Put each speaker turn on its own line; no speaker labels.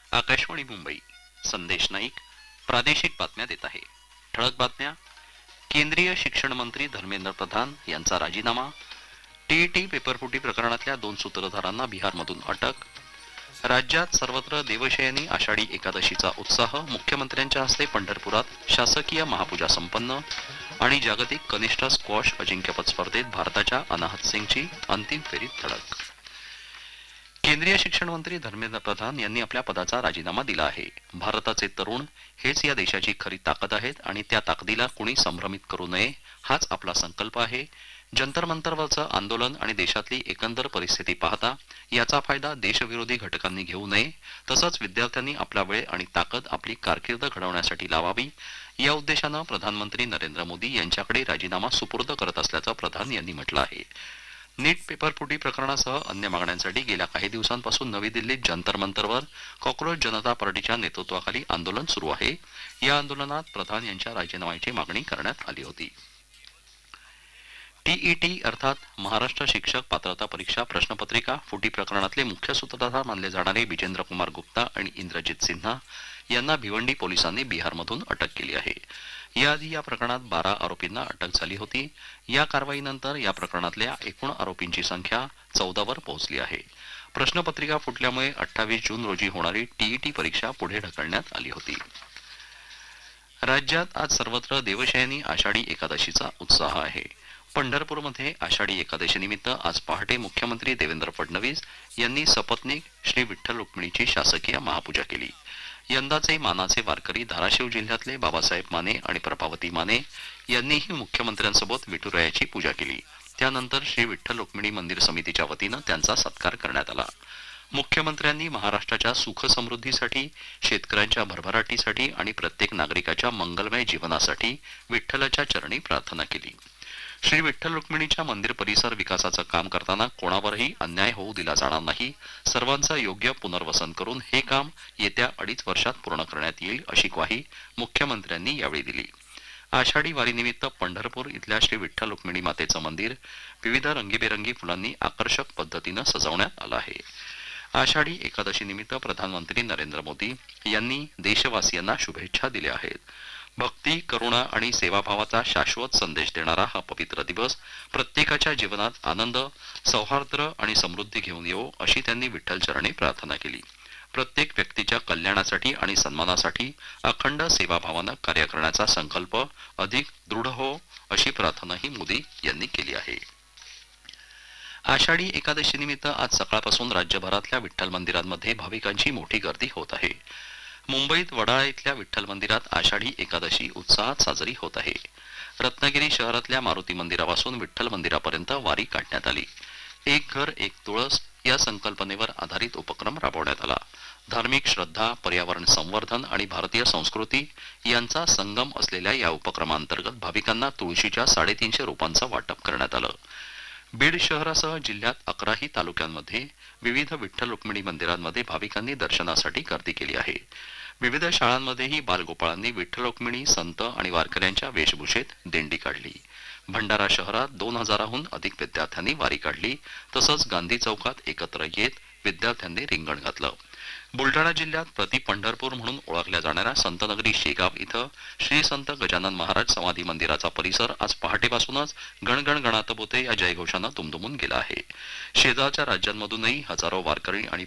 आकाशवाणी मुंबई. संदेश नाईक प्रादेशिक बातम्या देत आहे. ठळक बातम्या. केंद्रीय शिक्षण मंत्री धर्मेंद्र प्रधान यांचा राजीनामा. टीईटी पेपरफुटी प्रकरणातल्या 2 सूत्रधारांना बिहारमधून अटक. राज्यात सर्वत्र देवशयनी आषाढी एकादशीचा उत्साह. मुख्यमंत्र्यांच्या हस्ते पंढरपुरात शासकीय महापूजा संपन्न. आणि जागतिक कनिष्ठ स्क्वॉश अजिंक्यपद स्पर्धेत भारताच्या अनाहत सिंगची अंतिम फेरीत धडक. केंद्रीय शिक्षण मंत्री धर्मेंद्र प्रधान यांनी आपल्या पदाचा राजीनामा दिला आहे. भारताचे तरुण हेच या देशाची खरी ताकद आहेत आणि त्या ताकदीला कुणी संभ्रमित करू नये हाच आपला संकल्प आहे. जंतर मंतरवरचं आंदोलन आणि देशातली एकंदर परिस्थिती पाहता याचा फायदा देशविरोधी घटकांनी घेऊ नये. तसंच विद्यार्थ्यांनी आपला वेळ आणि ताकद आपली कारकीर्द घडवण्यासाठी लावावी. या उद्देशानं प्रधानमंत्री नरेंद्र मोदी यांच्याकडे राजीनामा सुपूर्द करत असल्याचं प्रधान यांनी म्हटलं आहे. नीट पेपरफुटी प्रकरणासह अन्य मागण्यांसाठी गेल्या काही दिवसांपासून नवी दिल्लीत जंतर मंतरवर कॉक्रोच जनता पार्टीच्या नेतृत्वाखाली आंदोलन सुरू आहे. या आंदोलनात प्रधान यांच्या राजीनाम्याची मागणी करण्यात आली होती. टीईटी अर्थात महाराष्ट्र शिक्षक पात्रता परीक्षा प्रश्नपत्रिका फुटी प्रकरणातले मुख्य सूत्रधार मानले जाणारे विजेंद्र कुमार गुप्ता आणि इंद्रजित सिन्हा यांना भिवंडी पोलिसांनी बिहारमधून अटक केली आहे. याआधी या प्रकरणात 12 आरोपींना अटक झाली होती. या कारवाईनंतर या प्रकरणातल्या एकूण आरोपींची संख्या 14 वर पोहोचली आहे. प्रश्नपत्रिका फुटल्यामुळे 28 जून रोजी होणारी टीईटी परीक्षा पुढे ढकलण्यात आली होती. राज्यात आज सर्वत्र देवशयनी आषाढी एकादशीचा उत्साह आहे. पंढरपूरमध्ये आषाढी एकादशीनिमित्त आज पहाटे मुख्यमंत्री देवेंद्र फडणवीस यांनी सपत्नीक श्री विठ्ठल रुक्मिणीची शासकीय महापूजा केली. यंदाचे मानाचे वारकरी धाराशिव जिल्ह्यातले बाबासाहेब माने आणि प्रभावती माने यांनीही मुख्यमंत्र्यांसोबत विठुरायाची पूजा केली. त्यानंतर श्री विठ्ठल रुक्मिणी मंदिर समितीच्या वतीनं त्यांचा सत्कार करण्यात आला. मुख्यमंत्र्यांनी महाराष्ट्राच्या सुख समृद्धीसाठी, शेतकऱ्यांच्या भरभराटीसाठी आणि प्रत्येक नागरिकाच्या मंगलमय जीवनासाठी विठ्ठलाच्या चरणी प्रार्थना केली. श्री विठ्ठल रुक्मिणीच्या मंदिर परिसर विकासाचं काम करताना कोणावरही अन्याय होऊ दिला जाणार नाही. सर्वांचं योग्य पुनर्वसन करून हे काम येत्या 2.5 वर्षात पूर्ण करण्यात येईल अशी ग्वाही मुख्यमंत्र्यांनी यावेळी दिली. आषाढी वारीनिमित्त पंढरपूर इथल्या श्री विठ्ठल रुक्मिणी मातेचं मंदिर विविध रंगीबेरंगी फुलांनी आकर्षक पद्धतीनं सजवण्यात आलं आहे. आषाढी एकादशीनिमित्त प्रधानमंत्री नरेंद्र मोदी यांनी देशवासियांना शुभेच्छा दिल्या आहेत. भक्ती, करुणा आणि सेवाभावाचा शाश्वत संदेश देणारा हा पवित्र दिवस प्रत्येकाच्या जीवनात आनंद, सौहार्द आणि समृद्धी घेऊन येवो अशी त्यांनी विठ्ठलचरणी प्रार्थना केली. प्रत्येक व्यक्तीच्या कल्याणासाठी आणि सन्मानासाठी अखंड सेवाभावानं कार्य करण्याचा संकल्प अधिक दृढ हो अशी प्रार्थनाही मोदी यांनी केली आहे. आषाढी एकादशीनिमित्त आज सकाळपासून राज्यभरातल्या विठ्ठल मंदिरांमध्ये भाविकांची मोठी गर्दी होत आहे. मुंबईत वडाळा इथल्या विठ्ठल मंदिरात आषाढी एकादशी उत्साहात साजरी होत आहे. रत्नागिरी शहरातल्या मारुती मंदिरापासून विठ्ठल मंदिरापर्यंत वारी काढण्यात आली. एक घर एक तुळस या संकल्पनेवर आधारित उपक्रम राबवण्यात आला. धार्मिक श्रद्धा, पर्यावरण संवर्धन आणि भारतीय संस्कृती यांचा संगम असलेल्या या उपक्रमांतर्गत भाविकांना तुळशीच्या 350 रोपांचं वाटप करण्यात आलं. बीड शहरासह जिल्ह्यात 11ही तालुक्यांमध्ये विविध विठ्ठल रुक्मिणी मंदिरांमध्ये भाविकांनी दर्शनासाठी गर्दी केली आहे. विविध शाळांमध्येही बालगोपाळांनी विठ्ठल रुक्मिणी, संत आणि वारकऱ्यांच्या वेशभूषेत दिंडी काढली. भंडारा शहरात 2000हून अधिक विद्यार्थ्यांनी वारी काढली. तसंच गांधी चौकात एकत्र येत विद्यार्थ्यांनी रिंगण घातलं. बुलढाणा जिल्ह्यात प्रति पंढरपूर म्हणून ओळखल्या जाणाऱ्या संतनगरी शेगाव इथं श्री संत गजानन महाराज समाधी मंदिराचा परिसर आज पहाटेपासूनच गणगण गणात बोते या जयघोषानं दुमदुमून गेला आहे. शेजारच्या राज्यांमधूनही हजारो वारकरी आणि